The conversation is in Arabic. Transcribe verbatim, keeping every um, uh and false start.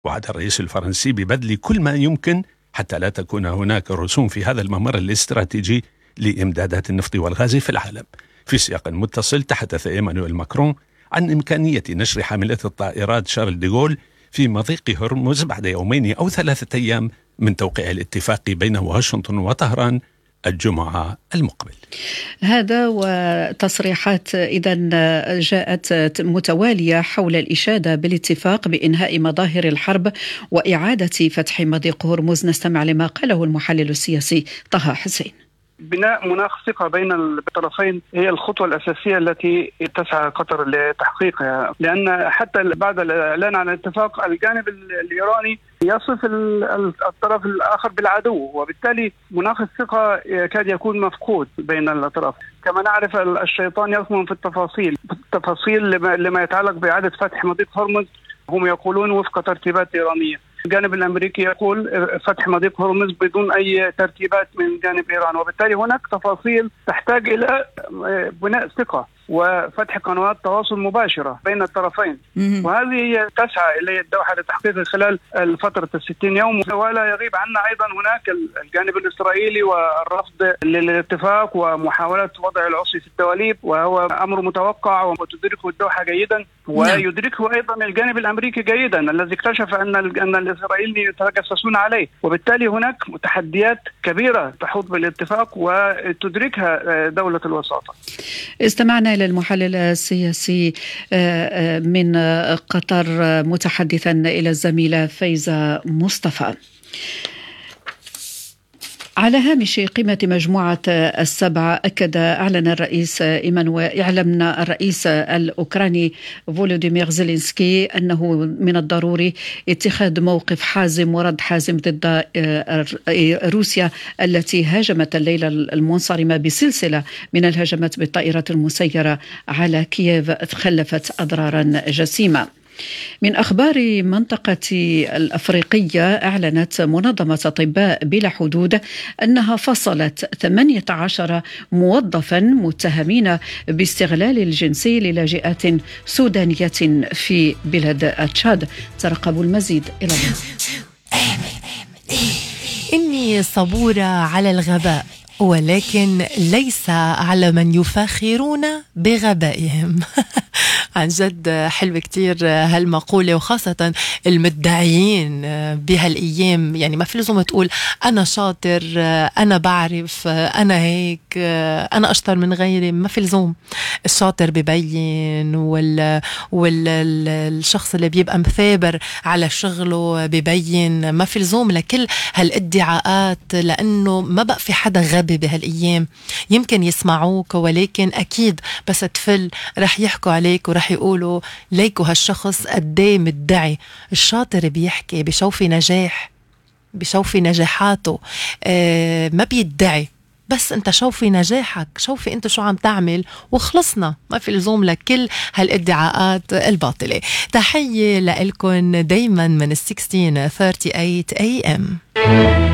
وعد الرئيس الفرنسي ببذل كل ما يمكن حتى لا تكون هناك رسوم في هذا الممر الاستراتيجي لإمدادات النفط والغاز في العالم. في سياق متصل تحدث إيمانويل ماكرون عن إمكانية نشر حاملة الطائرات شارل ديغول في مضيق هرمز بعد يومين أو ثلاثة أيام من توقيع الاتفاق بين واشنطن وطهران الجمعة المقبل. هذا وتصريحات إذن جاءت متوالية حول الإشادة بالاتفاق بإنهاء مظاهر الحرب وإعادة فتح مضيق هرمز. نستمع لما قاله المحلل السياسي طه حسين. بناء مناخ ثقة بين الطرفين هي الخطوة الأساسية التي تسعى قطر لتحقيقها، لأن حتى بعد الإعلان عن الاتفاق الجانب الإيراني يصف الطرف الآخر بالعدو، وبالتالي مناخ الثقة يكاد يكون مفقود بين الأطراف. كما نعرف الشيطان يكمن في التفاصيل التفاصيل لما يتعلق بإعادة فتح مضيق هرمز. هم يقولون وفق ترتيبات إيرانية، الجانب الأمريكي يقول فتح مضيق هرمز بدون أي ترتيبات من جانب إيران، وبالتالي هناك تفاصيل تحتاج إلى بناء ثقة وفتح قنوات تواصل مباشرة بين الطرفين، وهذه هي تسعى إليه الدوحة لتحقيق خلال فترة الستين يوم. ولا يغيب عنا أيضا هناك الجانب الإسرائيلي والرفض للاتفاق ومحاولة وضع العصي في الدواليب، وهو أمر متوقع وتدركه الدوحة جيدا، ويدركه أيضا الجانب الأمريكي جيدا الذي اكتشف أن أن الإسرائيليين يتجسسون عليه. وبالتالي هناك تحديات كبيرة تحوط بالاتفاق وتدركها دولة الوساطة. استمعنا إلى المحلل السياسي من قطر متحدثا إلى الزميلة فايزة مصطفى. على هامش قمة مجموعة السبعة أكد أعلن الرئيس إيمانويل أعلن الرئيس الأوكراني فولوديمير زيلينسكي أنه من الضروري اتخاذ موقف حازم ورد حازم ضد روسيا التي هاجمت الليلة المنصرمة بسلسلة من الهجمات بالطائرات المسيرة على كييف خلفت أضرارا جسيمة. من أخبار منطقة الأفريقية، أعلنت منظمة أطباء بلا حدود أنها فصلت ثمانية عشر موظفا متهمين باستغلال الجنسي للاجئات سودانية في بلاد تشاد. ترقبوا المزيد إلى إني صبورة على الغباء، ولكن ليس على من يفاخرون بغبائهم. عن جد حلوة كتير هالمقولة، وخاصة المدعيين بهالأيام. يعني ما في لزوم تقول أنا شاطر، أنا بعرف، أنا هيك، أنا أشطر من غيري. ما في لزوم. الشاطر ببين، وال والشخص اللي بيبقى مثابر على شغله ببين. ما في لزوم لكل هالادعاءات، لأنه ما بقى في حدا غبي بهالأيام. يمكن يسمعوك، ولكن أكيد بس تفل رح يحكوا عليك ورح يقولوا ليكوا هالشخص قديه مدعي. الشاطر بيحكي، بشوفي نجاح، بشوفي نجاحاته، اه ما بيدعي. بس انت شوفي نجاحك، شوفي انت شو عم تعمل، وخلصنا. ما في لزوم لكل هالادعاءات الباطلة. تحية لكم دايما من ستة عشر ثمانية وثلاثين إيه إم.